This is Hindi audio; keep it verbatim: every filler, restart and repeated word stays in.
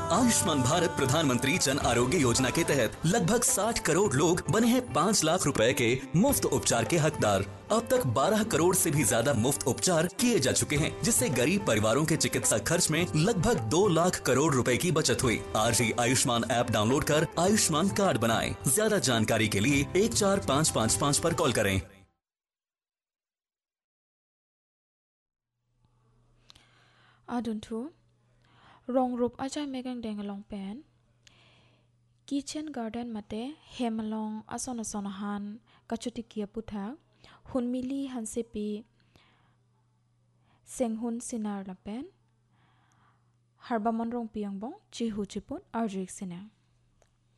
आयुष्मान भारत प्रधानमंत्री जन आरोग्य योजना के तहत लगभग साठ करोड़ लोग बने हैं पाँच लाख रुपए के मुफ्त उपचार के हकदार। अब तक बारह करोड़ से भी ज्यादा मुफ्त उपचार किए जा चुके हैं, जिससे गरीब परिवारों के चिकित्सा खर्च में लगभग दो लाख करोड़ रुपए की बचत हुई। आज ही आयुष्मान ऐप डाउनलोड कर आयुष्मान कार्ड बनाएं। ज्यादा जानकारी के लिए एक चार पाँच पाँच पाँच पर कॉल करें। Aduntu rong rup aja megang deng along pen kitchen garden mate hemalong ason asonahan kachuti kia putha hun mili hansepi senghun sinar la pen harba monrong piang bong chi hu chiput arjik sina